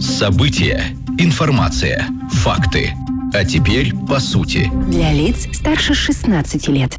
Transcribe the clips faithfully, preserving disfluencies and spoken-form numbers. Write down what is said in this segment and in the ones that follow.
События, информация, факты. А теперь по сути. Для лиц старше шестнадцати лет.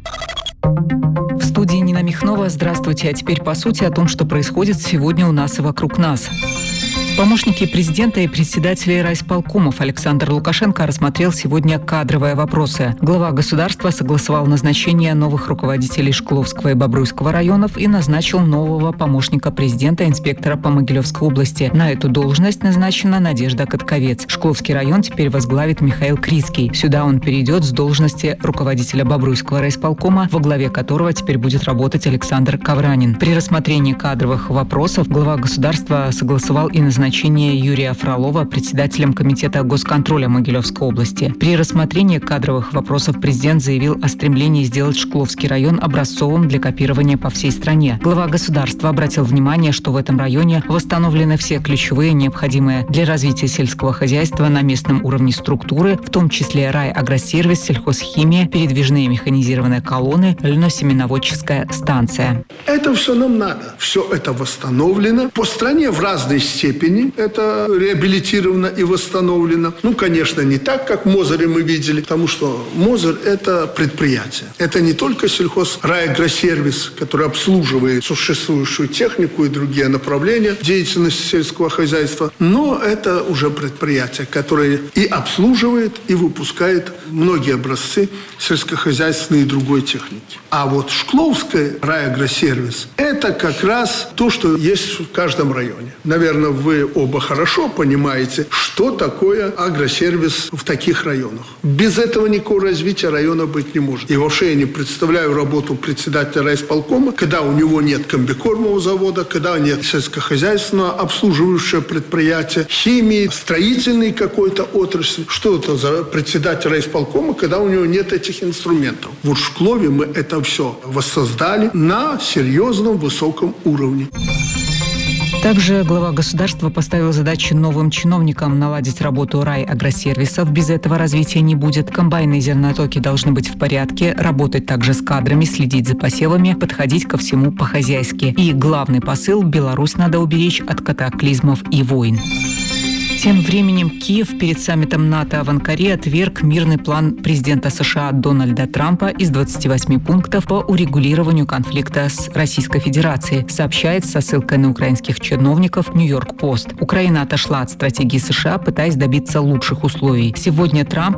В студии Нина Михнова. Здравствуйте. А теперь по сути о том, что происходит сегодня у нас и вокруг нас. Помощники президента и председателей райисполкомов Александр Лукашенко рассмотрел сегодня кадровые вопросы. Глава государства согласовал назначение новых руководителей Шкловского и Бобруйского районов и назначил нового помощника президента, инспектора по Могилевской области. На эту должность назначена Надежда Катковец. Шкловский район теперь возглавит Михаил Крицкий. Сюда он перейдет с должности руководителя Бобруйского райисполкома, во главе которого теперь будет работать Александр Ковранин. При рассмотрении кадровых вопросов глава государства согласовал и назначение назначение Юрия Фролова председателем Комитета госконтроля Могилевской области. При рассмотрении кадровых вопросов президент заявил о стремлении сделать Шкловский район образцовым для копирования по всей стране. Глава государства обратил внимание, что в этом районе восстановлены все ключевые, необходимые для развития сельского хозяйства на местном уровне структуры, в том числе райагросервис, сельхозхимия, передвижные механизированные колонны, льносеменоводческая станция. Это все нам надо. Все это восстановлено по стране в разной степени. Это реабилитировано и восстановлено. Ну, конечно, не так, как в Мозыре мы видели, потому что Мозырь – это предприятие. Это не только сельхозрайагросервис, который обслуживает существующую технику и другие направления деятельности сельского хозяйства, но это уже предприятие, которое и обслуживает, и выпускает многие образцы сельскохозяйственной и другой техники. А вот Шкловский райагросервис – это как раз то, что есть в каждом районе. Наверное, вы оба хорошо понимаете, что такое агросервис в таких районах. Без этого никакого развития района быть не может. И вообще я не представляю работу председателя райисполкома, когда у него нет комбикормового завода, когда нет сельскохозяйственного обслуживающего предприятия, химии, строительной какой-то отрасли. Что это за председатель райисполкома, когда у него нет этих инструментов? Вот в Шклове мы это все воссоздали на серьезном высоком уровне. Также глава государства поставил задачу новым чиновникам наладить работу райагросервисов. Без этого развития не будет. Комбайны и зернотоки должны быть в порядке, работать также с кадрами, следить за посевами, подходить ко всему по-хозяйски. И главный посыл – Беларусь надо уберечь от катаклизмов и войн. Тем временем Киев перед саммитом НАТО в Анкаре отверг мирный план президента США Дональда Трампа из двадцати восьми пунктов по урегулированию конфликта с Российской Федерацией, сообщает со ссылкой на украинских чиновников Нью-Йорк Пост. Украина отошла от стратегии США, пытаясь добиться лучших условий. Сегодня Трамп